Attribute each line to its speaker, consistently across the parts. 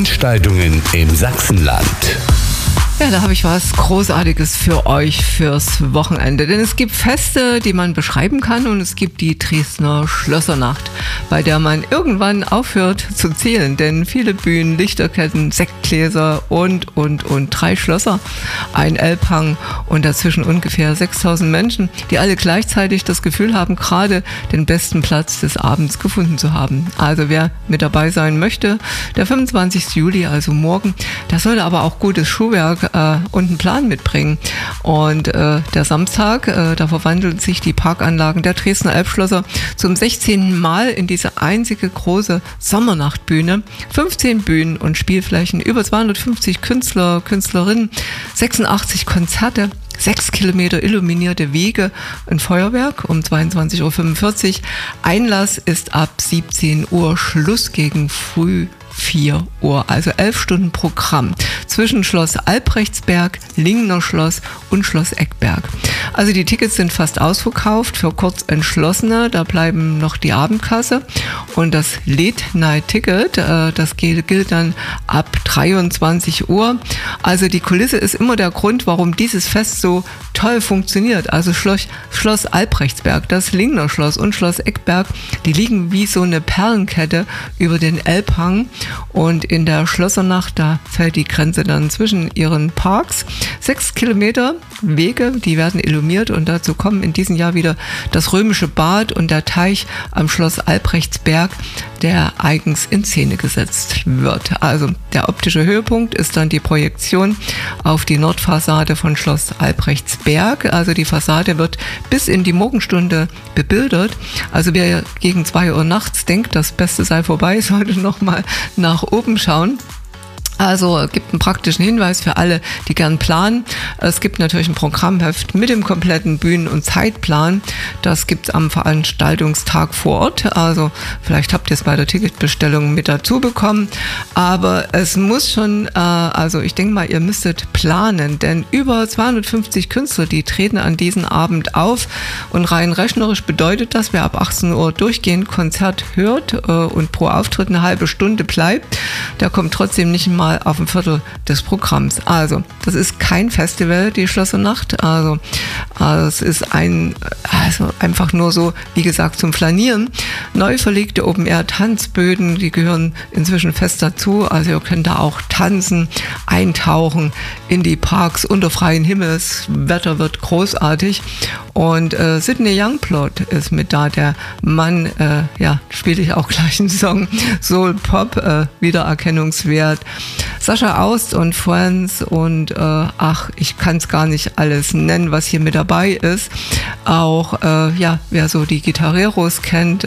Speaker 1: Veranstaltungen im Sachsenland.
Speaker 2: Ja, da habe ich was Großartiges für euch fürs Wochenende. Denn es gibt Feste, die man beschreiben kann, und es gibt die Dresdner Schlössernacht, bei der man irgendwann aufhört zu zählen. Denn viele Bühnen, Lichterketten, Sektgläser und 3 Schlösser, ein Elbhang und dazwischen ungefähr 6000 Menschen, die alle gleichzeitig das Gefühl haben, gerade den besten Platz des Abends gefunden zu haben. Also wer mit dabei sein möchte, der 25. Juli, also morgen, der sollte aber auch gutes Schuhwerk und einen Plan mitbringen. Und der Samstag, da verwandeln sich die Parkanlagen der Dresdner Elbschlösser zum 16. Mal in diese einzige große Sommernachtbühne. 15 Bühnen und Spielflächen, über 250 Künstler, Künstlerinnen, 86 Konzerte, 6 Kilometer illuminierte Wege, ein Feuerwerk um 22.45 Uhr. Einlass ist ab 17 Uhr, Schluss gegen früh 4 Uhr, also 11 Stunden Programm zwischen Schloss Albrechtsberg, Lingner Schloss und Schloss Eckberg. Also die Tickets sind fast ausverkauft für Kurzentschlossene, da bleiben noch die Abendkasse, und das Late-Night-Ticket, das gilt dann ab 23 Uhr. Also die Kulisse ist immer der Grund, warum dieses Fest so toll funktioniert. Also Schloss Albrechtsberg, das Lingner Schloss und Schloss Eckberg, die liegen wie so eine Perlenkette über den Elbhang. Und in der Schlössernacht, da fällt die Grenze dann zwischen ihren Parks. 6 Kilometer Wege, die werden illuminiert, und dazu kommen in diesem Jahr wieder das römische Bad und der Teich am Schloss Albrechtsberg, der eigens in Szene gesetzt wird. Also der optische Höhepunkt ist dann die Projektion auf die Nordfassade von Schloss Albrechtsberg. Also die Fassade wird bis in die Morgenstunde bebildert. Also wer gegen 2 Uhr nachts denkt, das Beste sei vorbei, sollte nochmal nach oben schauen. Also gibt einen praktischen Hinweis für alle, die gern planen. Es gibt natürlich ein Programmheft mit dem kompletten Bühnen- und Zeitplan. Das gibt es am Veranstaltungstag vor Ort. Also vielleicht habt ihr es bei der Ticketbestellung mit dazu bekommen. Aber es muss schon, also ich denke mal, ihr müsstet planen. Denn über 250 Künstler, die treten an diesem Abend auf. Und rein rechnerisch bedeutet das, wer ab 18 Uhr durchgehend Konzert hört und pro Auftritt eine halbe Stunde bleibt, der kommt trotzdem nicht mal auf ein Viertel des Programms. Also, das ist kein Festival, die Schlössernacht. Also es ist einfach nur so, wie gesagt, zum Flanieren. Neu verlegte Open-Air-Tanzböden, die gehören inzwischen fest dazu. Also ihr könnt da auch tanzen, eintauchen in die Parks unter freiem Himmel. Das Wetter wird großartig. Und Sidney Youngblood ist mit da. Der Mann, spiele ich auch gleich einen Song. Soul Pop, Wiedererkennungswert. Sascha Aust und Friends und ich kann es gar nicht alles nennen, was hier mit dabei ist. Auch, wer so die Gitarreros kennt,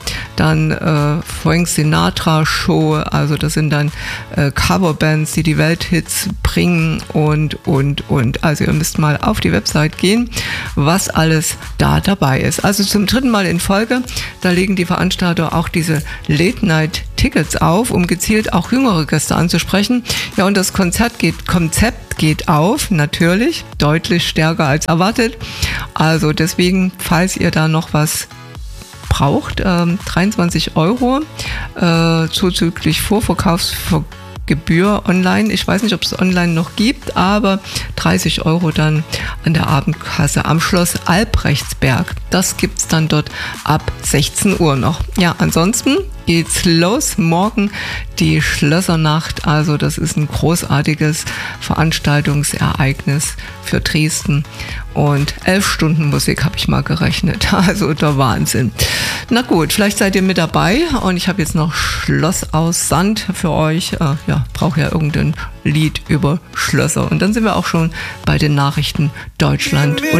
Speaker 2: dann Frank Sinatra Show, also das sind dann Coverbands, die Welthits bringen und. Also ihr müsst mal auf die Website gehen, was alles da dabei ist. Also zum 3. Mal in Folge, da legen die Veranstalter auch diese Late-Night-Tickets auf, um gezielt auch jüngere Gäste anzusprechen. Ja, und das Konzept geht auf, natürlich, deutlich stärker als erwartet. Also deswegen, falls ihr da noch was braucht, 23 Euro zuzüglich Vorverkaufsgebühr online. Ich weiß nicht, ob es online noch gibt, aber 30 Euro dann an der Abendkasse am Schloss Albrechtsberg. Das gibt es dann dort ab 16 Uhr noch. Ja, ansonsten geht's los. Morgen die Schlössernacht. Also das ist ein großartiges Veranstaltungsereignis für Dresden. Und 11 Stunden Musik habe ich mal gerechnet. Also der Wahnsinn. Na gut, vielleicht seid ihr mit dabei. Und ich habe jetzt noch Schloss aus Sand für euch. Brauche ja irgendein Lied über Schlösser. Und dann sind wir auch schon bei den Nachrichten Deutschland.